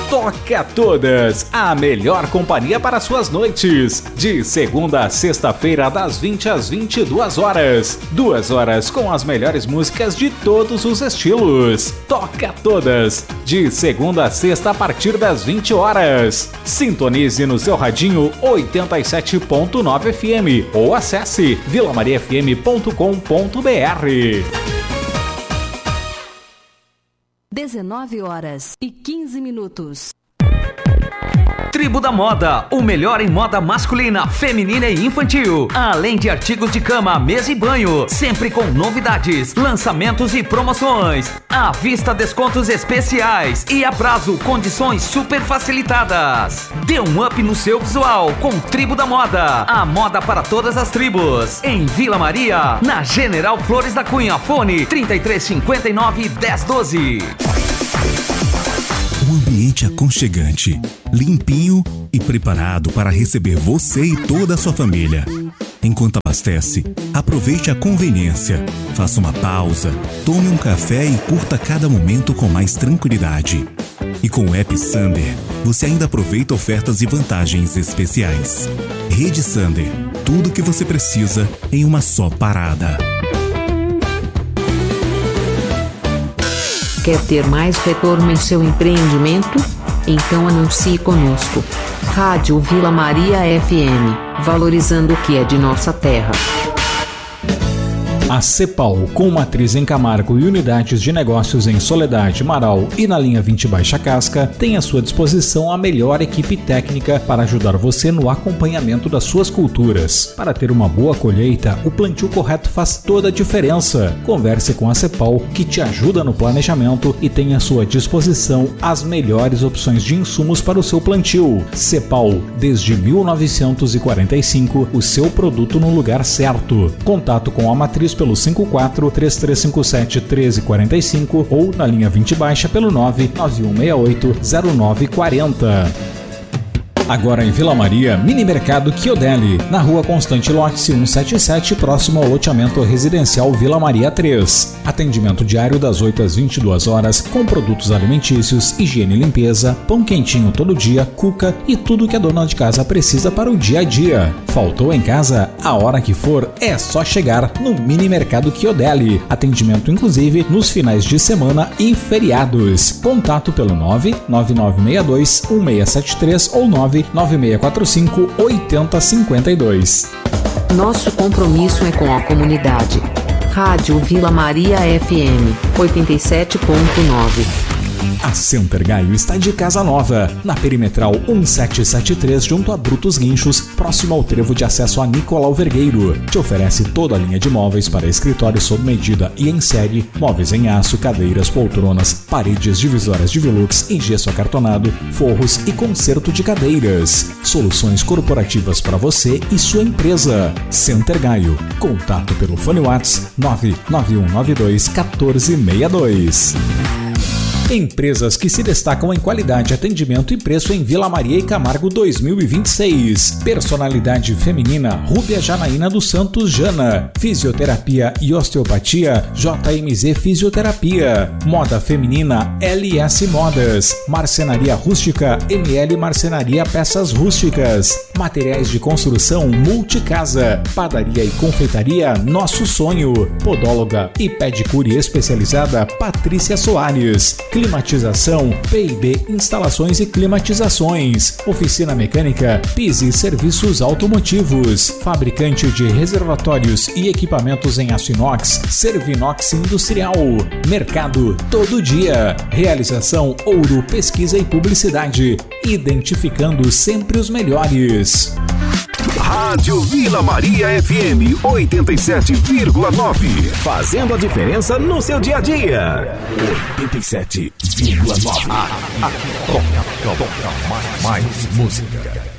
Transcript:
Toca Todas, a melhor companhia para suas noites. De segunda a sexta-feira, das 20 às 22 horas. 2 horas com as melhores músicas de todos os estilos. Toca Todas, de segunda a sexta a partir das 20 horas. Sintonize no seu radinho 87.9 FM ou acesse vilamariafm.com.br. 19h15. Tribo da Moda, o melhor em moda masculina, feminina e infantil. Além de artigos de cama, mesa e banho, sempre com novidades, lançamentos e promoções. À vista, descontos especiais e a prazo, condições super facilitadas. Dê um up no seu visual com Tribo da Moda, a moda para todas as tribos. Em Vila Maria, na General Flores da Cunha, fone 3359 1012. Um ambiente aconchegante, limpinho e preparado para receber você e toda a sua família. Enquanto abastece, aproveite a conveniência, faça uma pausa, tome um café e curta cada momento com mais tranquilidade. E com o app Sander, você ainda aproveita ofertas e vantagens especiais. Rede Sander, tudo o que você precisa em uma só parada. Quer ter mais retorno em seu empreendimento? Então anuncie conosco. Rádio Vila Maria FM, valorizando o que é de nossa terra. A Cepal, com matriz em Camargo e unidades de negócios em Soledade, Marau e na linha 20 Baixa Casca, tem à sua disposição a melhor equipe técnica para ajudar você no acompanhamento das suas culturas. Para ter uma boa colheita, o plantio correto faz toda a diferença. Converse com a Cepal, que te ajuda no planejamento e tem à sua disposição as melhores opções de insumos para o seu plantio. Cepal, desde 1945, o seu produto no lugar certo. Contato com a matriz pelo 54-3357-1345 ou na linha 20 Baixa pelo 99168-0940. Agora em Vila Maria, Mini Mercado Chiodelli, na Rua Constante Lotz 177, próximo ao loteamento residencial Vila Maria 3. Atendimento diário das 8 às 22 horas, com produtos alimentícios, higiene e limpeza, pão quentinho todo dia, cuca e tudo que a dona de casa precisa para o dia a dia. Faltou em casa? A hora que for, é só chegar no Mini Mercado Chiodelli. Atendimento inclusive nos finais de semana e feriados. Contato pelo 99962-1673 ou 99645-8052. Nosso compromisso é com a comunidade. Rádio Vila Maria FM 87.9. A Center Gaio está de casa nova, na Perimetral 1773, junto a Brutos Guinchos, próximo ao trevo de acesso a Nicolau Vergueiro. Te oferece toda a linha de móveis para escritório sob medida e em série, móveis em aço, cadeiras, poltronas, paredes divisórias de velux e gesso acartonado, forros e conserto de cadeiras. Soluções corporativas para você e sua empresa. Center Gaio. Contato pelo fone WhatsApp 99192-1462. Empresas que se destacam em qualidade, atendimento e preço em Vila Maria e Camargo 2026. Personalidade feminina, Rúbia Janaína dos Santos Jana. Fisioterapia e osteopatia, JMZ Fisioterapia. Moda feminina, LS Modas. Marcenaria rústica, ML Marcenaria Peças Rústicas. Materiais de construção, Multicasa. Padaria e confeitaria, Nosso Sonho. Podóloga e pedicure especializada, Patrícia Soares. Climatização, P&B Instalações e Climatizações. Oficina Mecânica, Pise Serviços Automotivos. Fabricante de reservatórios e equipamentos em aço inox, Servinox Industrial. Mercado Todo Dia. Realização Ouro Pesquisa e Publicidade. Identificando sempre os melhores. Rádio Vila Maria FM 87,9. Fazendo a diferença no seu dia a dia. 87,9. Aqui toca mais música.